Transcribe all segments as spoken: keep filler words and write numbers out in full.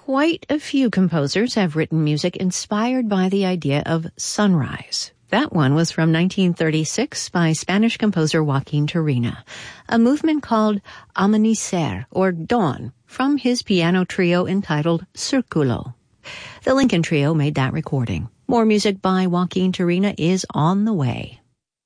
Quite a few composers have written music inspired by the idea of sunrise. That one was from nineteen thirty-six by Spanish composer Joaquin Turina, a movement called Amanecer, or Dawn, from his piano trio entitled Circulo. The Lincoln Trio made that recording. More music by Joaquin Turina is on the way.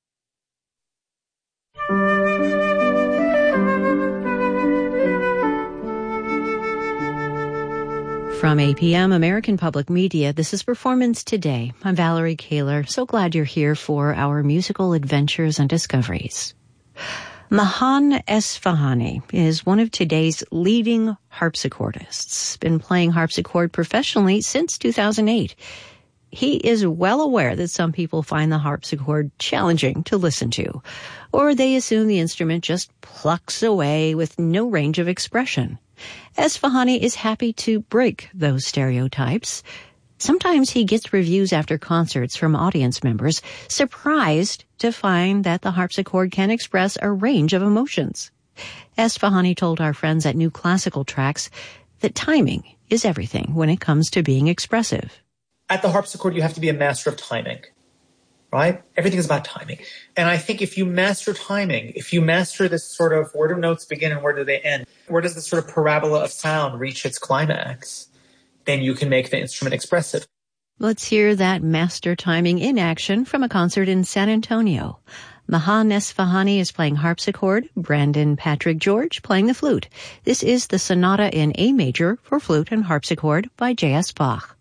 From A P M, American Public Media, this is Performance Today. I'm Valerie Kaler. So glad you're here for our musical adventures and discoveries. Mahan Esfahani is one of today's leading harpsichordists. Been playing harpsichord professionally since two thousand eight. He is well aware that some people find the harpsichord challenging to listen to, or they assume the instrument just plucks away with no range of expression. Esfahani is happy to break those stereotypes. Sometimes he gets reviews after concerts from audience members, surprised to find that the harpsichord can express a range of emotions. Esfahani told our friends at New Classical Tracks that timing is everything when it comes to being expressive. At the harpsichord, you have to be a master of timing, right? Everything is about timing. And I think if you master timing, if you master this sort of where do notes begin and where do they end, where does this sort of parabola of sound reach its climax, then you can make the instrument expressive. Let's hear that master timing in action from a concert in San Antonio. Mahan Esfahani is playing harpsichord, Brandon Patrick George playing the flute. This is the Sonata in A major for flute and harpsichord by J S Bach.